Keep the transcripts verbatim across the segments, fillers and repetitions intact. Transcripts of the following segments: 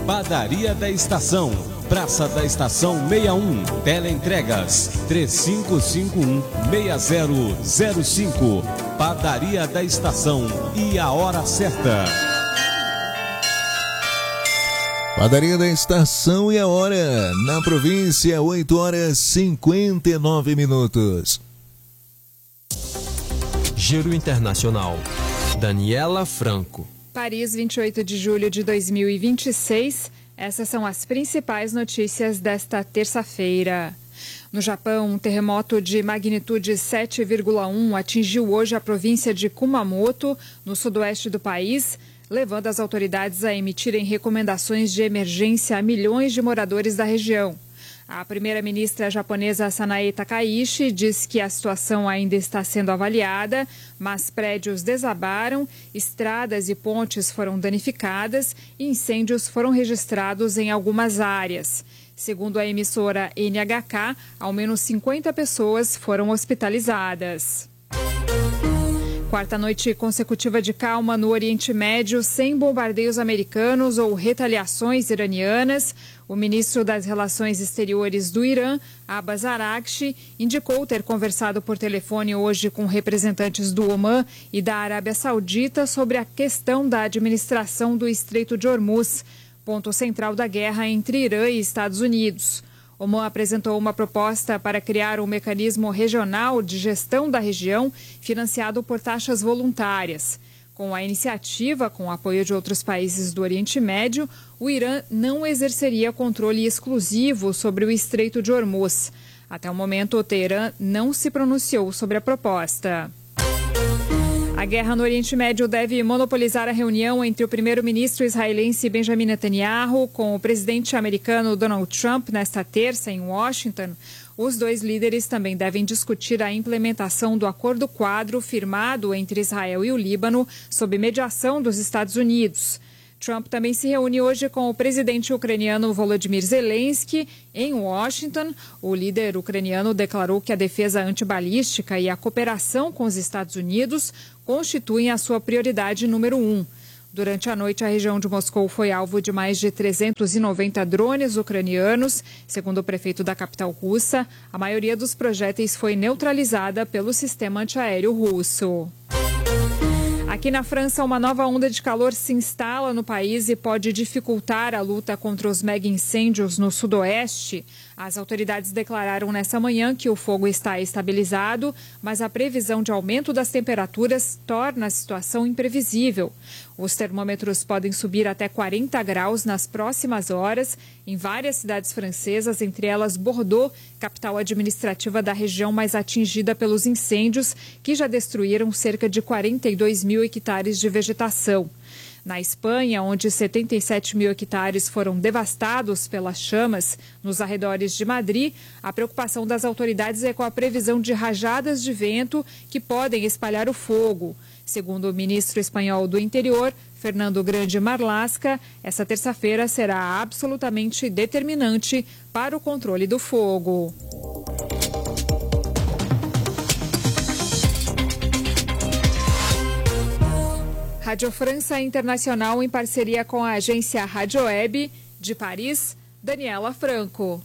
Padaria da Estação, Praça da Estação sessenta e um, Teleentregas três cinco cinco um, seis zero zero cinco. Padaria da Estação e a hora certa. Padaria da Estação e a hora na província, oito horas e cinquenta e nove minutos. Giro Internacional. Daniela Franco. Paris, vinte e oito de julho de dois mil e vinte e seis. Essas são as principais notícias desta terça-feira. No Japão, um terremoto de magnitude sete vírgula um atingiu hoje a província de Kumamoto, no sudoeste do país, levando as autoridades a emitirem recomendações de emergência a milhões de moradores da região. A primeira-ministra japonesa Sanae Takaishi diz que a situação ainda está sendo avaliada, mas prédios desabaram, estradas e pontes foram danificadas e incêndios foram registrados em algumas áreas. Segundo a emissora N H K, ao menos cinquenta pessoas foram hospitalizadas. Quarta noite consecutiva de calma no Oriente Médio, sem bombardeios americanos ou retaliações iranianas. O ministro das Relações Exteriores do Irã, Abbas Araghchi, indicou ter conversado por telefone hoje com representantes do Omã e da Arábia Saudita sobre a questão da administração do Estreito de Hormuz, ponto central da guerra entre Irã e Estados Unidos. Omã apresentou uma proposta para criar um mecanismo regional de gestão da região, financiado por taxas voluntárias. Com a iniciativa, com o apoio de outros países do Oriente Médio, o Irã não exerceria controle exclusivo sobre o Estreito de Hormuz. Até o momento, o Teherã não se pronunciou sobre a proposta. A guerra no Oriente Médio deve monopolizar a reunião entre o primeiro-ministro israelense Benjamin Netanyahu com o presidente americano Donald Trump nesta terça em Washington. Os dois líderes também devem discutir a implementação do acordo quadro firmado entre Israel e o Líbano sob mediação dos Estados Unidos. Trump também se reúne hoje com o presidente ucraniano Volodymyr Zelensky em Washington. O líder ucraniano declarou que a defesa antibalística e a cooperação com os Estados Unidos constituem a sua prioridade número um. Durante a noite, a região de Moscou foi alvo de mais de trezentos e noventa drones ucranianos. Segundo o prefeito da capital russa, a maioria dos projéteis foi neutralizada pelo sistema antiaéreo russo. Aqui na França, uma nova onda de calor se instala no país e pode dificultar a luta contra os mega incêndios no sudoeste. As autoridades declararam nesta manhã que o fogo está estabilizado, mas a previsão de aumento das temperaturas torna a situação imprevisível. Os termômetros podem subir até quarenta graus nas próximas horas em várias cidades francesas, entre elas Bordeaux, capital administrativa da região mais atingida pelos incêndios, que já destruíram cerca de quarenta e dois mil hectares de vegetação. Na Espanha, onde setenta e sete mil hectares foram devastados pelas chamas nos arredores de Madrid, a preocupação das autoridades é com a previsão de rajadas de vento que podem espalhar o fogo. Segundo o ministro espanhol do Interior, Fernando Grande Marlaska, essa terça-feira será absolutamente determinante para o controle do fogo. Rádio França Internacional, em parceria com a agência Rádio Web de Paris, Daniela Franco.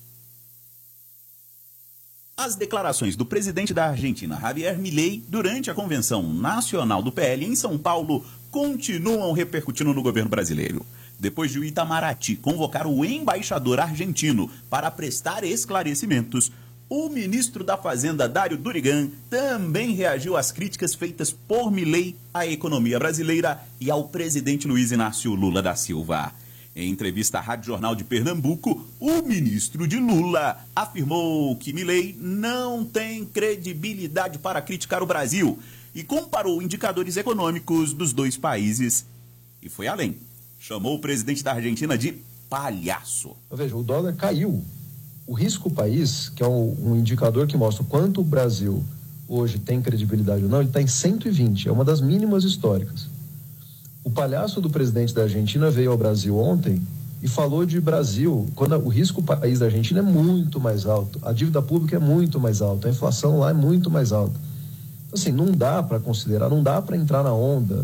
As declarações do presidente da Argentina, Javier Milei, durante a convenção nacional do P L em São Paulo, continuam repercutindo no governo brasileiro. Depois de o Itamaraty convocar o embaixador argentino para prestar esclarecimentos, o ministro da Fazenda, Dário Durigan, também reagiu às críticas feitas por Milei à economia brasileira e ao presidente Luiz Inácio Lula da Silva. Em entrevista à Rádio Jornal de Pernambuco, o ministro de Lula afirmou que Milei não tem credibilidade para criticar o Brasil e comparou indicadores econômicos dos dois países. E foi além. Chamou o presidente da Argentina de palhaço. Veja, o dólar caiu. O risco país, que é um indicador que mostra o quanto o Brasil hoje tem credibilidade ou não, ele está em cento e vinte, é uma das mínimas históricas. O palhaço do presidente da Argentina veio ao Brasil ontem e falou de Brasil, quando o risco país da Argentina é muito mais alto, a dívida pública é muito mais alta, a inflação lá é muito mais alta. Assim, não dá para considerar, não dá para entrar na onda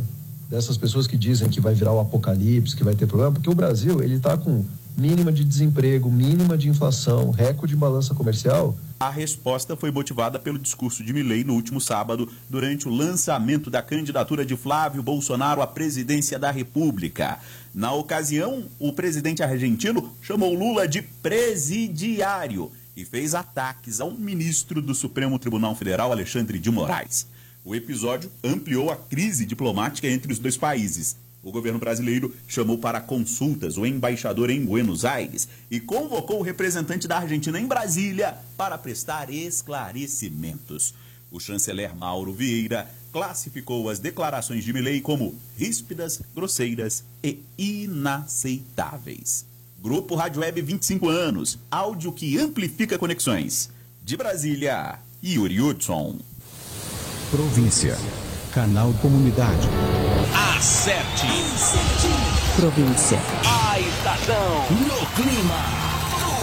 dessas pessoas que dizem que vai virar o apocalipse, que vai ter problema, porque o Brasil, ele está com mínima de desemprego, mínima de inflação, recorde de balança comercial. A resposta foi motivada pelo discurso de Milei no último sábado, durante o lançamento da candidatura de Flávio Bolsonaro à presidência da República. Na ocasião, o presidente argentino chamou Lula de presidiário e fez ataques ao ministro do Supremo Tribunal Federal, Alexandre de Moraes. O episódio ampliou a crise diplomática entre os dois países. O governo brasileiro chamou para consultas o embaixador em Buenos Aires e convocou o representante da Argentina em Brasília para prestar esclarecimentos. O chanceler Mauro Vieira classificou as declarações de Milei como ríspidas, grosseiras e inaceitáveis. Grupo Rádio Web vinte e cinco anos, áudio que amplifica conexões. De Brasília, Yuri Hudson. Província, canal Comunidade. Acerte. Província. A estação no clima.